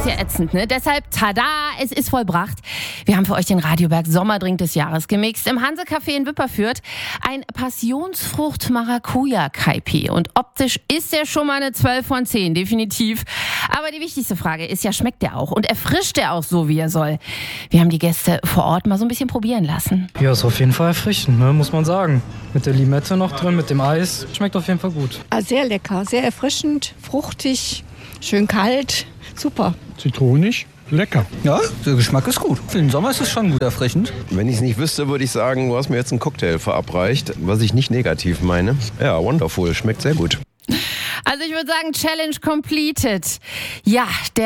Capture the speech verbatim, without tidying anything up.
ja ätzend, ne? Deshalb, tada, es ist vollbracht. Wir haben für euch den Radioberg Sommerdrink des Jahres gemixt. Im Hanse-Café in Wipperfürth ein Passionsfrucht-Maracuja-Kaipi. Und optisch ist der schon mal eine zwölf von zehn, definitiv. Aber die wichtigste Frage ist ja, schmeckt der auch? Und erfrischt der auch so, wie er soll? Wir haben die Gäste vor Ort mal so ein bisschen probieren lassen. Ja, ist auf jeden Fall erfrischend, ne? Muss man sagen. Mit der Limette noch drin, mit dem Eis. Schmeckt auf jeden Fall gut. Ah, sehr lecker, sehr erfrischend, fruchtig, schön kalt. Super. Zitronig, lecker. Ja, der Geschmack ist gut. Für den Sommer ist es schon gut erfrischend. Wenn ich es nicht wüsste, würde ich sagen, du hast mir jetzt einen Cocktail verabreicht, was ich nicht negativ meine. Ja, wonderful, schmeckt sehr gut. Also ich würde sagen, Challenge completed. Ja, der